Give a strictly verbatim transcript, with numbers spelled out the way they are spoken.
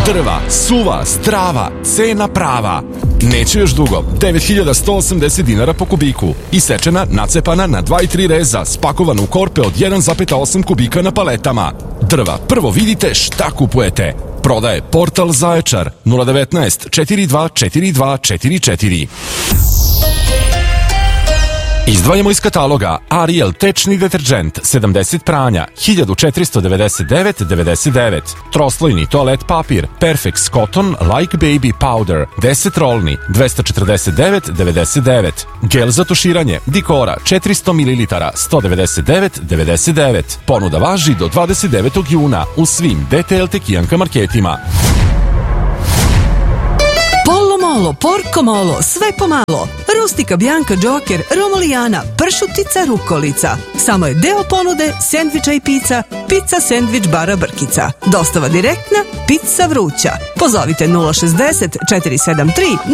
Drva, suva, zdrava, cena prava. Neće još dugo, devet hiljada sto osamdeset dinara po kubiku. Isečena, nacepana na dva i tri reza, spakovana u korpe od jedan zarez osam kubika na paletama. Drva, prvo vidite šta kupujete. Prodaje Portal Zaječar nula devetnaest četiri dva četiri dva četiri četiri. Izdvajamo iz kataloga Ariel tečni deterđent sedamdeset pranja hiljadu četiristo devedeset devet devedeset devet, troslojni toalet papir Perfex Cotton Like Baby Powder deset rolni dvesta četrdeset devet devedeset devet, gel za tuširanje Dikora četiristo mililitara sto devedeset devet devedeset devet. Ponuda važi do dvadeset devetog juna u svim D T L Tekijanka marketima. Pollo Molo, Porco Molo, sve pomalo. Rustika, Bianca, Joker, Romolijana, pršutica, rukolica. Samo je deo ponude sendviča i pizza, pizza sendvič bara Brkica. Dostava direktna, pizza vruća. Pozovite nula šezdeset četiri sedam tri